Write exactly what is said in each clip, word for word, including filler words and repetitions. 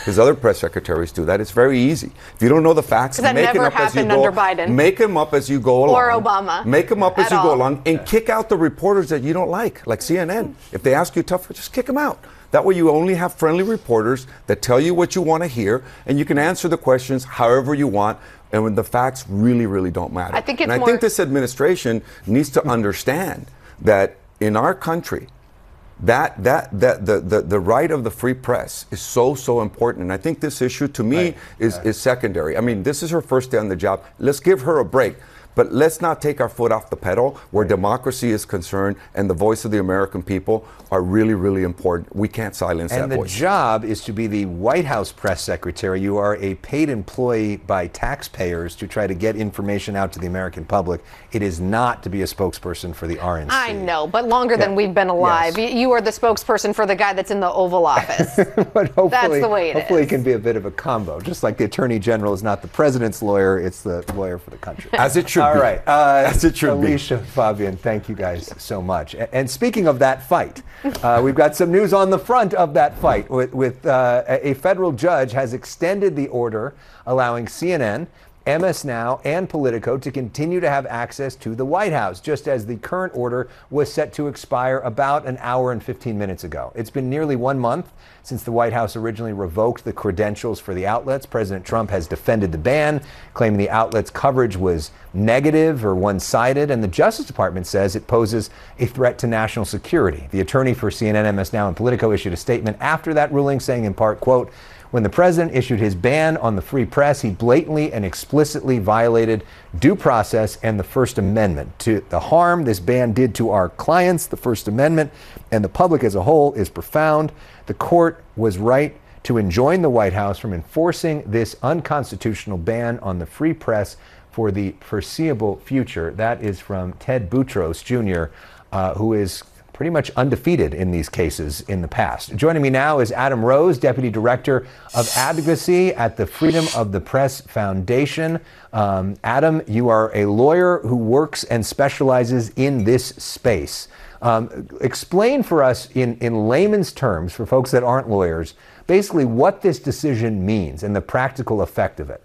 his other press secretaries do that. It's very easy. If you don't know the facts, that make never it up as you happened go. under Biden. Make them up as you go along. Or Obama. Make them up as At you all. go along, and kick out the reporters that you don't like, like C N N. If they ask you tough, just kick them out. That way you only have friendly reporters that tell you what you want to hear, and you can answer the questions however you want, and when the facts really, really don't matter. I think it's and I more- think this administration needs to understand that in our country, that that that the, the the right of the free press is so so important, and I think this issue to me right. is right. is secondary. I mean, this is her first day on the job. Let's give her a break. But let's not take our foot off the pedal where democracy is concerned and the voice of the American people are really, really important. We can't silence and that the voice. job is to be the White House press secretary. You are a paid employee by taxpayers to try to get information out to the American public. It is not to be a spokesperson for the R N C. I know, but longer Yeah. than we've been alive. Yes. You you are the spokesperson for the guy that's in the Oval Office. But hopefully, That's the way it hopefully is. it can be a bit of a combo. Just like the Attorney General is not the president's lawyer, it's the lawyer for the country. As it should All be. right. Uh, As it should be. Alicia, Fabian, thank you guys so much. A- And speaking of that fight, uh, we've got some news on the front of that fight. With, with uh, a a federal judge has extended the order allowing C N N, M S Now, and Politico to continue to have access to the White House, just as the current order was set to expire about an hour and fifteen minutes ago. It's been nearly one month since the White House originally revoked the credentials for the outlets. President Trump has defended the ban, claiming the outlets' coverage was negative or one-sided, and the Justice Department says it poses a threat to national security. The attorney for C N N, M S Now, and Politico issued a statement after that ruling saying in part, quote, "When the president issued his ban on the free press, he blatantly and explicitly violated due process and the First Amendment. To the harm this ban did to our clients, the First Amendment, and the public as a whole is profound. The court was right to enjoin the White House from enforcing this unconstitutional ban on the free press for the foreseeable future." That is from Ted Boutros Junior, uh, who is pretty much undefeated in these cases in the past. Joining me now is Adam Rose, Deputy Director of Advocacy at the Freedom of the Press Foundation. Um, Adam, you are a lawyer who works and specializes in this space. Um, explain for us in, in layman's terms, for folks that aren't lawyers, basically what this decision means and the practical effect of it.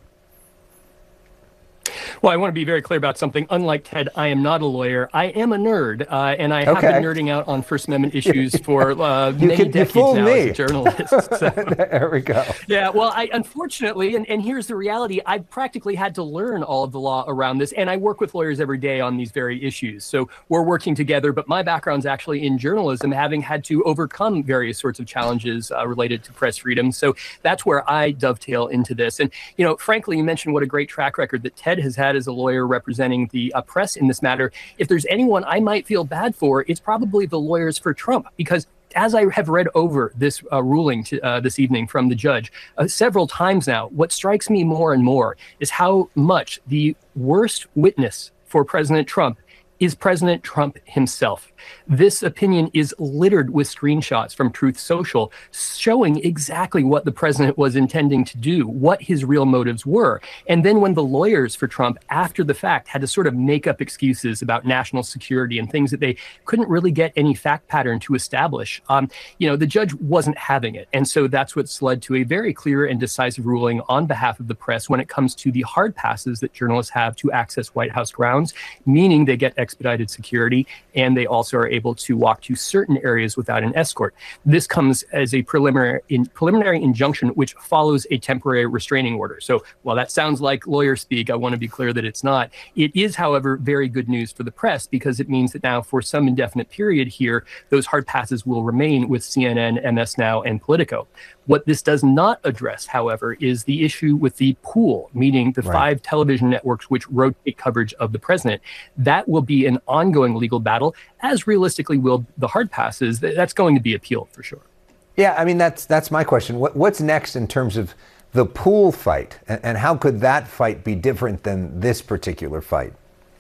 Well, I want to be very clear about something. Unlike Ted, I am not a lawyer. I am a nerd, uh, and I have Okay. been nerding out on First Amendment issues for uh, You many can- you decades fooled now me. as a journalist. So. There we go. Yeah, well, I unfortunately, and, and here's the reality, I've practically had to learn all of the law around this, and I work with lawyers every day on these very issues. So we're working together, but my background's actually in journalism, having had to overcome various sorts of challenges uh, related to press freedom. So that's where I dovetail into this. And, you know, frankly, you mentioned what a great track record that Ted has had as a lawyer representing the uh, press in this matter. If there's anyone I might feel bad for, it's probably the lawyers for Trump, because as I have read over this uh, ruling to, uh, this evening from the judge uh, several times now, what strikes me more and more is how much the worst witness for President Trump is President Trump himself. This opinion is littered with screenshots from Truth Social showing exactly what the president was intending to do, what his real motives were. And then when the lawyers for Trump, after the fact, had to sort of make up excuses about national security and things that they couldn't really get any fact pattern to establish, um, you know, the judge wasn't having it. And so that's what's led to a very clear and decisive ruling on behalf of the press when it comes to the hard passes that journalists have to access White House grounds, meaning they get expedited security, and they also are able to walk to certain areas without an escort. This comes as a preliminary in, preliminary injunction, which follows a temporary restraining order. So while that sounds like lawyer speak, I want to be clear that it's not. It is, however, very good news for the press, because it means that now for some indefinite period here, those hard passes will remain with C N N, M S Now, and Politico. What this does not address, however, is the issue with the pool, meaning the Right. five television networks which rotate coverage of the president. That will be an ongoing legal battle, as realistically will the hard passes. That's going to be appealed for sure. Yeah, I mean, that's that's my question. What, what's next in terms of the pool fight, and, and how could that fight be different than this particular fight?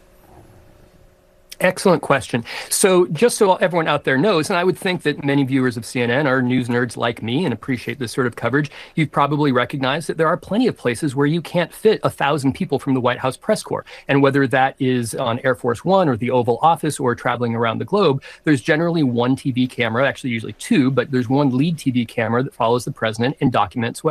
Excellent question. So just so everyone out there knows, and I would think that many viewers of C N N are news nerds like me and appreciate this sort of coverage, you've probably recognized that there are plenty of places where you can't fit a thousand people from the White House press corps. And whether that is on Air Force One or the Oval Office or traveling around the globe, there's generally one T V camera, actually usually two, but there's one lead T V camera that follows the president and documents what